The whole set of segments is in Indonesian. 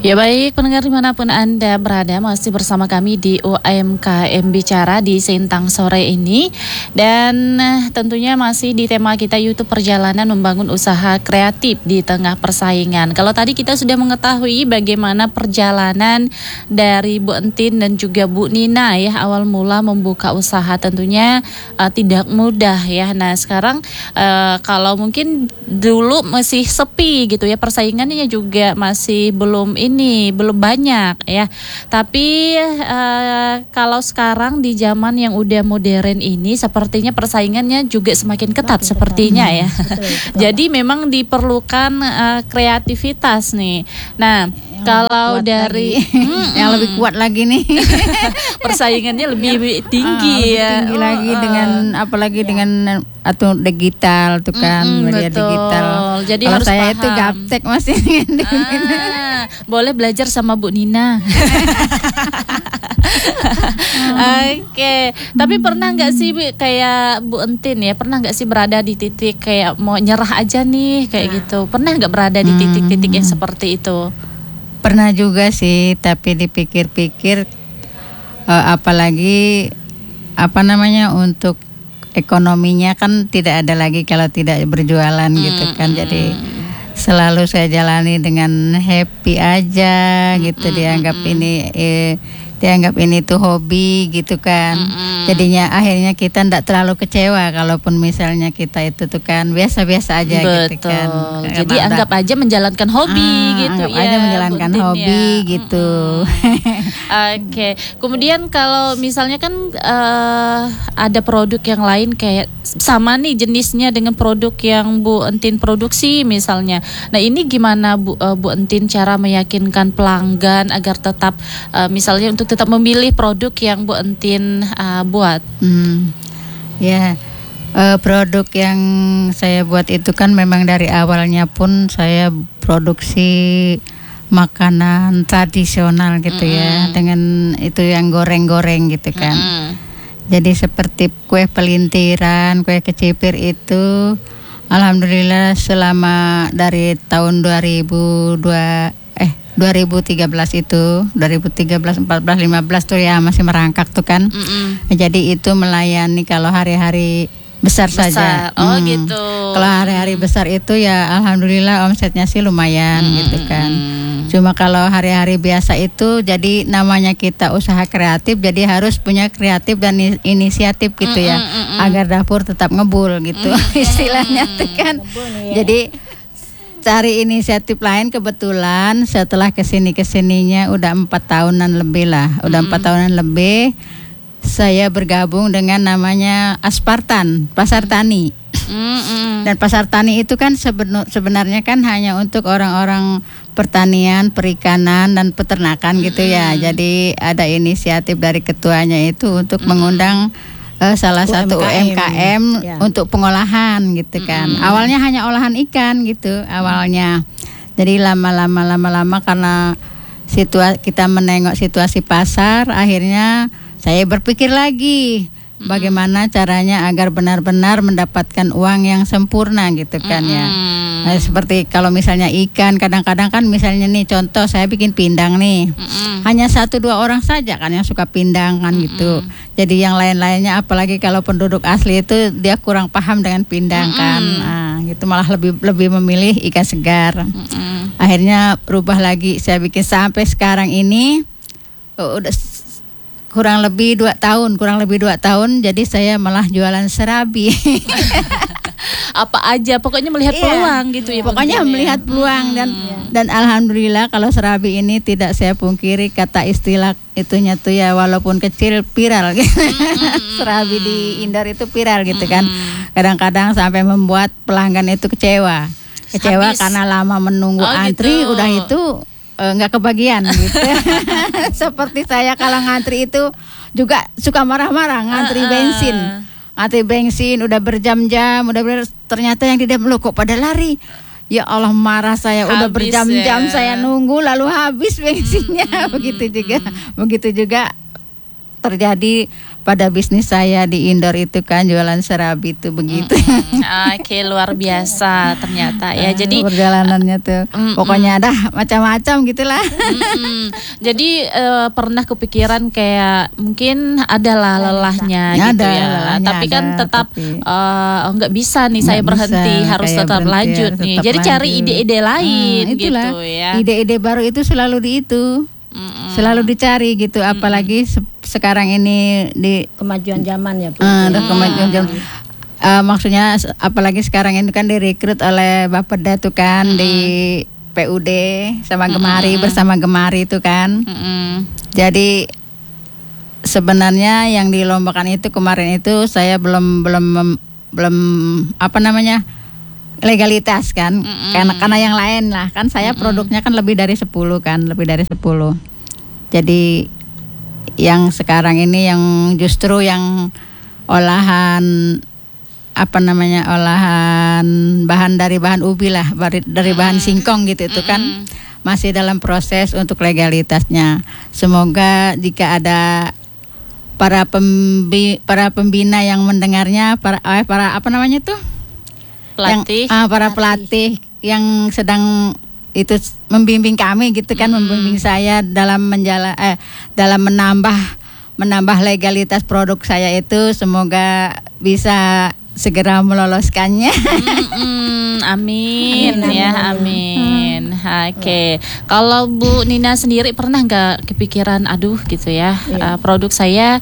Ya baik, pendengar dimanapun Anda berada, masih bersama kami di UMKM Bicara di Sintang sore ini. Dan tentunya masih di tema kita, YouTube Perjalanan Membangun Usaha Kreatif di Tengah Persaingan. Kalau tadi kita sudah mengetahui bagaimana perjalanan dari Bu Entin dan juga Bu Nina ya, awal mula membuka usaha tentunya tidak mudah ya. Nah sekarang kalau mungkin dulu masih sepi gitu ya, persaingannya juga masih belum banyak ya. Tapi kalau sekarang di zaman yang udah modern ini sepertinya persaingannya juga semakin ketat sepertinya ya. Betul. Jadi memang diperlukan kreativitas nih. Nah, kalau dari yang lebih kuat lagi nih, persaingannya lebih tinggi ya. Tinggi lagi dengan apalagi dengan atau digital tuh kan, media betul. Digital. Jadi kalau harus saya paham. itu gaptek masih. Boleh belajar sama Bu Nina. Oke. Tapi pernah nggak sih kayak Bu Entin ya, pernah nggak sih berada di titik kayak mau nyerah aja nih kayak gitu? Pernah nggak berada di titik-titik yang seperti itu? Pernah juga sih, tapi dipikir-pikir apalagi untuk ekonominya kan tidak ada lagi kalau tidak berjualan gitu kan. Jadi selalu saya jalani dengan happy aja gitu, dianggap ini tuh hobi gitu kan. Jadinya akhirnya kita tidak terlalu kecewa kalaupun misalnya kita itu tuh kan biasa-biasa aja. Betul. Gitu kan. Jadi anggap aja menjalankan hobi gitu anggap ya. aja menjalankan hobi ya. Gitu. Oke. Kemudian kalau misalnya kan ada produk yang lain kayak sama nih jenisnya dengan produk yang Bu Entin produksi misalnya. Nah ini gimana Bu Entin cara meyakinkan pelanggan agar tetap misalnya untuk tetap memilih produk yang Bu Entin buat? Produk yang saya buat itu kan memang dari awalnya pun saya produksi makanan tradisional gitu ya, dengan itu yang goreng-goreng gitu kan. Jadi seperti kue pelintiran, kue kecipir itu alhamdulillah selama dari tahun 2013 itu 2013, 14, 15 tuh ya masih merangkak tuh kan. Jadi itu melayani kalau hari-hari besar saja. Oh gitu. Kalau hari-hari besar itu ya alhamdulillah omsetnya sih lumayan gitu kan. Cuma kalau hari-hari biasa itu jadi namanya kita usaha kreatif, jadi harus punya kreatif dan inisiatif gitu ya, agar dapur tetap ngebul gitu istilahnya tuh kan. Jadi cari inisiatif lain, kebetulan setelah kesininya udah 4 tahunan lebih lah, saya bergabung dengan namanya Aspartan, Pasar Tani. Dan Pasar Tani itu kan sebenarnya kan hanya untuk orang-orang pertanian, perikanan dan peternakan gitu ya. Jadi ada inisiatif dari ketuanya itu untuk mengundang salah satu UMKM untuk pengolahan gitu kan. Awalnya hanya olahan ikan gitu awalnya. Jadi lama-lama karena kita menengok situasi pasar, akhirnya saya berpikir lagi bagaimana caranya agar benar-benar mendapatkan uang yang sempurna gitu kan ya. Nah, seperti kalau misalnya ikan, kadang-kadang kan misalnya nih contoh saya bikin pindang nih, hanya 1-2 orang saja kan yang suka pindang kan gitu. Jadi yang lain-lainnya apalagi kalau penduduk asli itu dia kurang paham dengan pindang kan. Nah, gitu malah lebih memilih ikan segar. Akhirnya berubah lagi, saya bikin sampai sekarang ini udah kurang lebih 2 tahun, jadi saya malah jualan serabi. Apa aja, pokoknya melihat peluang gitu ya. Pokoknya melihat peluang dan alhamdulillah kalau serabi ini tidak saya pungkiri, kata istilah itunya tuh ya walaupun kecil viral gitu. Serabi di Indor itu viral gitu kan. Kadang-kadang sampai membuat pelanggan itu kecewa karena lama menunggu antri gitu. Udah itu nggak kebagian gitu. Seperti saya kalau ngantri itu juga suka marah-marah ngantri bensin udah berjam-jam, ternyata yang di dalam kok pada lari. Ya Allah, marah saya, udah berjam-jam saya nunggu lalu habis bensinnya. Begitu juga terjadi pada bisnis saya di indoor itu kan jualan serabi itu begitu. Oke, luar biasa ternyata ya. Jadi perjalanannya tuh pokoknya dah macam-macam gitulah. Jadi pernah kepikiran kayak mungkin adalah lelahnya gitu ya. Lelahnya tapi kan ada, tetap nggak bisa nih saya Nggak berhenti, bisa, harus kayak tetap berhenti, lanjut harus nih. tetap Jadi cari lanjut. ide-ide lain Itulah, gitu ya. ide-ide baru itu selalu di itu. Selalu dicari gitu, apalagi sekarang ini di Kemajuan zaman ya Bu. ada kemajuan zaman. Maksudnya apalagi sekarang ini kan direkrut oleh Bapeda tuh kan di PUD sama Gemari bersama Gemari itu kan. Jadi sebenarnya yang dilombakan itu kemarin itu saya belum apa namanya legalitas kan, karena yang lain lah kan saya produknya kan lebih dari 10 kan, lebih dari 10. Jadi yang sekarang ini yang justru yang olahan apa namanya, olahan bahan dari bahan ubi lah, dari bahan singkong gitu itu kan masih dalam proses untuk legalitasnya. Semoga jika ada para pembina yang mendengarnya, para apa namanya tuh, Pelatih. para pelatih yang sedang itu membimbing kami gitu kan, membimbing saya dalam dalam menambah legalitas produk saya itu, semoga bisa segera meloloskannya. Amin ya, amin. Oke. Kalau Bu Nina sendiri pernah nggak kepikiran, aduh gitu ya, produk saya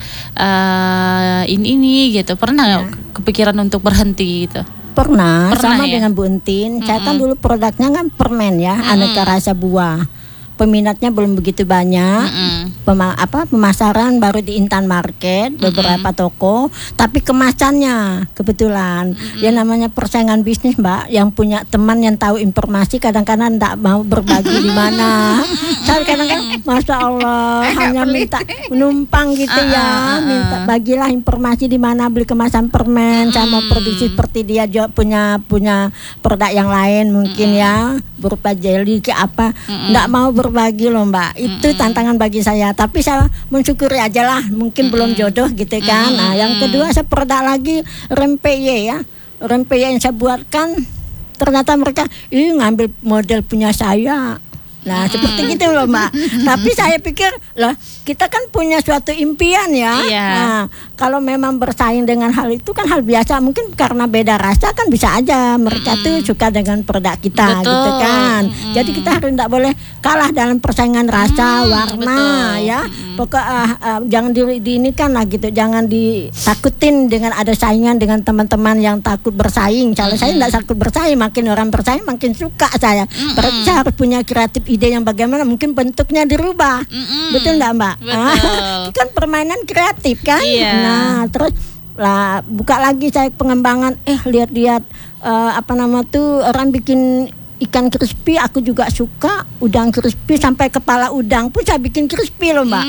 ini gitu, pernah nggak kepikiran untuk berhenti gitu? Pernah sama ya? dengan Bu Entin. Saya kan dulu produknya kan permen ya, aneka rasa buah. Peminatnya belum begitu banyak. Pemasaran baru di Intan Market, beberapa toko, tapi kemasannya kebetulan ya namanya persaingan bisnis, Mbak. Yang punya teman yang tahu informasi kadang-kadang enggak mau berbagi di mana. Saya kadang-kadang Masya Allah hanya minta menumpang gitu ya, minta bagilah informasi di mana beli kemasan permen. Saya mau produksi seperti dia juga punya produk yang lain mungkin ya, berupa jelly ke apa. Enggak mau berbagi loh, Mbak. Itu tantangan bagi saya. Tapi saya mensyukuri aja lah, mungkin belum jodoh gitu kan. Nah, yang kedua saya produk lagi rempeye ya. Rempeye yang saya buatkan ternyata mereka ngambil model punya saya. Nah, seperti gitu loh, Mbak. Tapi saya pikir, loh, kita kan punya suatu impian ya. Nah, kalau memang bersaing dengan hal itu kan hal biasa. Mungkin karena beda rasa kan bisa aja mereka tuh suka dengan produk kita. Betul. Gitu kan. Jadi kita harus tidak boleh kalah dalam persaingan rasa, warna ya. Pokoknya jangan ini kan lah gitu. Jangan ditakutin dengan ada saingan dengan teman-teman yang takut bersaing. Kalau saya tidak takut bersaing, makin orang bersaing makin suka saya. Berarti saya harus punya kreatif ide yang bagaimana mungkin bentuknya dirubah. Betul enggak, Mbak? Betul. Kan permainan kreatif kan. Nah, terus lah buka lagi saya pengembangan, lihat-lihat apa nama tuh orang bikin ikan crispy, aku juga suka udang crispy, sampai kepala udang pun saya bikin crispy loh, Mbak.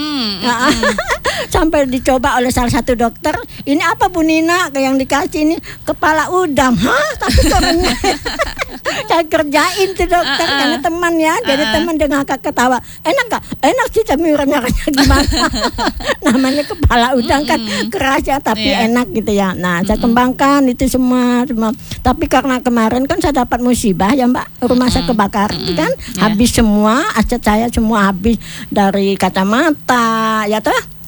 Sampai dicoba oleh salah satu dokter, ini apa Bu Nina yang dikasih ini kepala udang. Tapi caranya saya kerjain tuh dokter karena teman ya, jadi teman dengan kakak ketawa, enak gak? Enak sih, tapi renyahnya gimana? Namanya kepala udang kan keras ya, tapi enak gitu ya. Nah, saya kembangkan itu semua. Tapi karena kemarin kan saya dapat musibah ya, Mbak, rumah saya kebakaran kan, habis semua aset saya, semua habis, dari kacamata ya toh.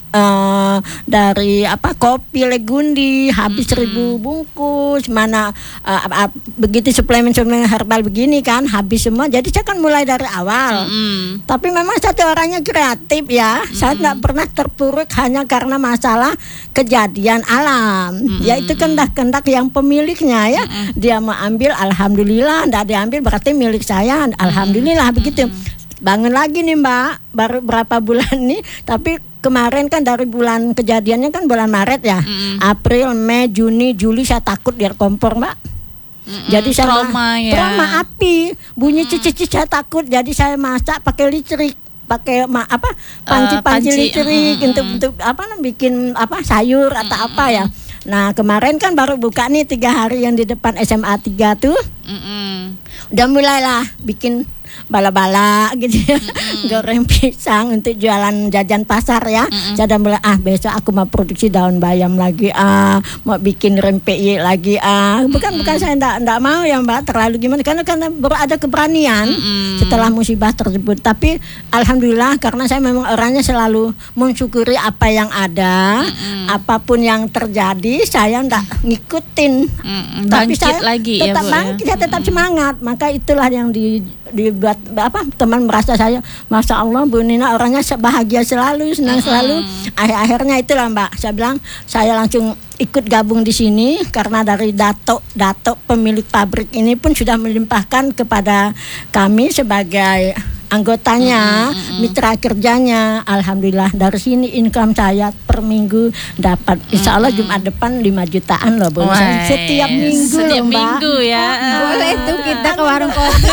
Dari kopi Legundi habis 1000 bungkus, mana begitu suplemen herbal begini kan habis semua. Jadi saya kan mulai dari awal. Tapi memang satu orangnya kreatif ya. Saya tidak pernah terpuruk hanya karena masalah kejadian alam. Ya itu kendak-kendak yang pemiliknya ya. Dia mau ambil, alhamdulillah. Tidak diambil berarti milik saya, alhamdulillah begitu. Bangun lagi nih, Mbak, baru berapa bulan nih. Tapi kemarin kan dari bulan kejadiannya kan bulan Maret ya, April, Mei, Juni, Juli saya takut biar kompor, Mbak. Jadi saya trauma api, bunyi cici saya takut. Jadi saya masak pakai listrik, pakai panci listrik untuk bikin sayur atau apa ya. Nah kemarin kan baru buka nih 3 hari yang di depan SMA 3 tuh. Udah mulailah bikin bala-bala gitu ya. Goreng pisang untuk jualan jajan pasar ya. Saya udah mulai besok aku mau produksi daun bayam lagi mau bikin rempeyek lagi bukan saya enggak mau ya Mbak terlalu gimana karena baru ada keberanian setelah musibah tersebut. Tapi alhamdulillah karena saya memang orangnya selalu mensyukuri apa yang ada, apapun yang terjadi saya enggak ngikutin. Tapi saya lagi tetap ya, Bu, bangkit, saya tetap semangat. Maka itulah yang dibuat teman merasa saya, Masya Allah Bu Nina orangnya bahagia selalu, senang selalu. Akhirnya itulah Mbak, saya bilang saya langsung ikut gabung di sini karena dari Dato pemilik pabrik ini pun sudah melimpahkan kepada kami sebagai anggotanya, mitra kerjanya. Alhamdulillah dari sini income saya per minggu dapat insya Allah Jumat depan 5 jutaan loh Bu. Setiap minggu Setiap loh, Mbak. minggu ya. Boleh tuh kita ke warung kopi.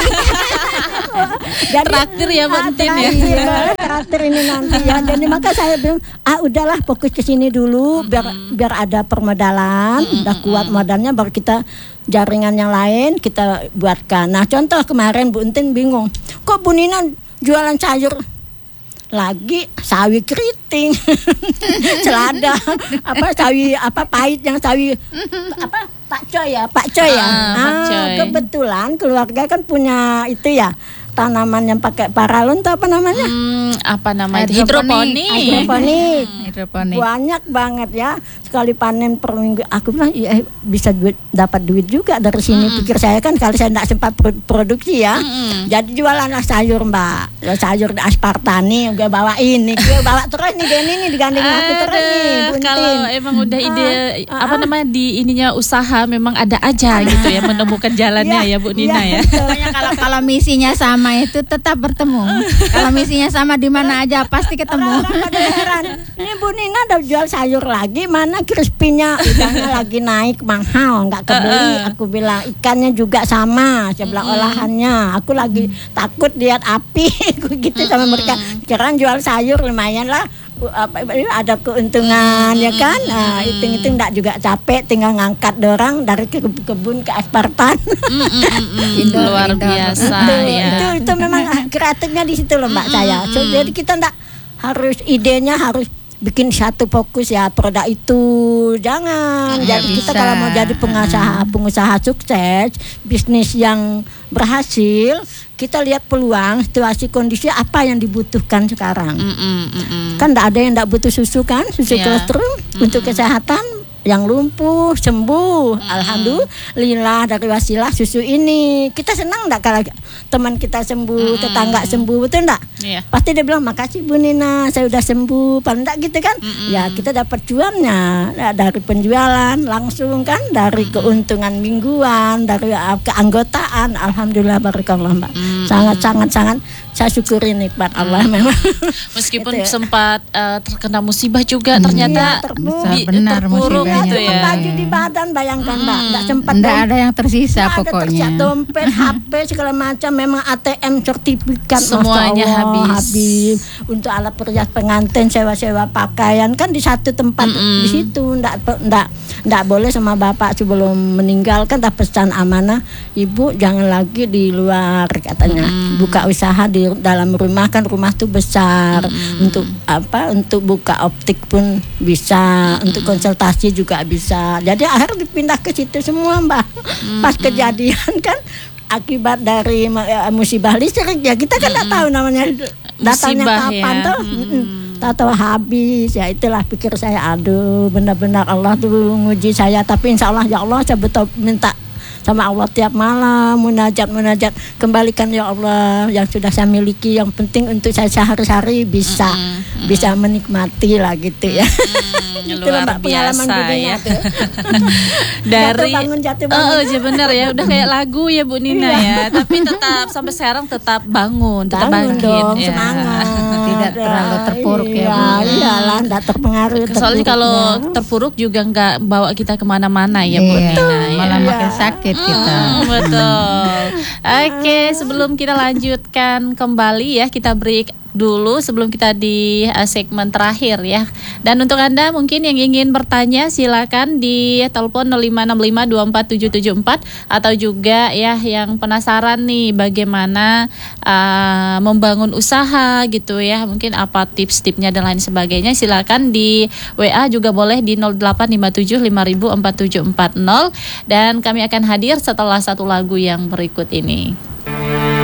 Jadi Traktir ya Bu Entin ya. Traktir ini nanti ya. Jadi maka saya bilang udahlah fokus ke sini dulu biar ada permodalan, udah kuat modalnya baru kita jaringan yang lain kita buatkan. Nah contoh kemarin Bu Entin bingung, kok Bu Nina jualan sayur lagi sawi keriting, selada, sawi pahit yang sawi Pak Coy ya. Pak Coy. Kebetulan keluarga kan punya itu ya tanaman yang pakai paralon tuh apa namanya? Apa namanya? Hidroponik. Banyak banget ya. Sekali panen per minggu. Aku bilang iya bisa dapat duit juga dari sini. Pikir saya kan kalau saya tidak sempat produksi ya. Jadi jualanlah sayur Mbak. Sayur di Aspartani gue bawa ini. Gue bawa terus nih Denny nih digandeng aku terus nih. Kalau emang udah ide apa namanya di ininya usaha memang ada aja gitu ya menemukan jalannya ya Bu Nina ya. Pokoknya kalau misinya sama itu tetap bertemu. Kalau misinya sama di mana aja pasti ketemu. Orang heran. Ini Bu Nina udah jual sayur lagi, mana crispy-nya udangnya lagi naik mahal, nggak kebeli. Aku bilang ikannya juga sama, saya bilang olahannya. Aku lagi takut lihat api, aku gitu sama mereka. Sekarang jual sayur lumayan lah. Ada keuntungan ya kan, hitung enggak juga capek, tinggal ngangkat dorang dari kebun ke Aspartan. Luar biasa ya. Itu memang kreatifnya di situ loh Mbak saya. Jadi kita enggak harus idenya harus bikin satu fokus ya produk itu, jangan. Jadi kita kalau mau jadi pengusaha sukses, bisnis yang berhasil, kita lihat peluang, situasi, kondisi apa yang dibutuhkan sekarang. Kan tidak ada yang tidak butuh susu kan, susu kolostrum untuk kesehatan. Yang lumpuh sembuh, alhamdulillah dari wasilah susu ini. Kita senang enggak kalau teman kita sembuh, tetangga sembuh, betul enggak? Pasti dia bilang makasih Bu Nina, saya udah sembuh, paling enggak gitu kan? Ya kita dapat cuannya dari penjualan langsung kan, dari keuntungan mingguan, dari keanggotaan. Alhamdulillah barakallah Mbak. Sangat saya syukuri nikmat Allah memang. Meskipun sempat terkena musibah juga ternyata terpuruk gitu ya. Baju di badan bayangkan Mbak, enggak sempat. Enggak ada yang tersisa pokoknya. Dompet, HP segala macam, memang ATM sertifikat semuanya habis. Untuk alat perhiasan pengantin, sewa-sewa pakaian kan di satu tempat di situ. Enggak boleh sama bapak sebelum meninggal kan tak pesan amanah, Ibu jangan lagi di luar katanya. Buka usaha di dalam rumah kan, rumah tuh besar. Untuk buka optik pun bisa, untuk konsultasi juga bisa. Jadi akhirnya dipindah ke situ semua Mbak. Pas kejadian kan akibat dari musibah listrik ya, kita kan tidak tahu namanya datanya kapan tuh. Tahu habis ya, itulah pikir saya, aduh benar-benar Allah tuh nguji saya. Tapi insya Allah ya Allah, saya betul minta sama Allah tiap malam munajat kembalikan ya Allah yang sudah saya miliki, yang penting untuk saya sehari-hari bisa menikmati lah gitu ya. Luar biasa ya. Dari jatuh bangun. Benar ya, udah kayak lagu ya Bu Nina ya. Tapi tetap sampai sekarang tetap bangun tetap bangkit dong, ya. Semangat. Tidak terlalu terpuruk ya Bu. Iyalah, enggak terpengaruh. Soalnya kalau terpuruk juga nggak bawa kita kemana-mana ya Bu Nina. Malah makin sakit kita. Betul. Oke, sebelum kita lanjutkan kembali ya, kita break dulu sebelum kita di segmen terakhir ya. Dan untuk Anda mungkin yang ingin bertanya silakan di telepon 0565247774 atau juga ya yang penasaran nih bagaimana membangun usaha gitu ya. Mungkin apa tips-tipsnya dan lain sebagainya, silakan di WA juga boleh di 0857504740 dan kami akan hadir setelah satu lagu yang berikut ini.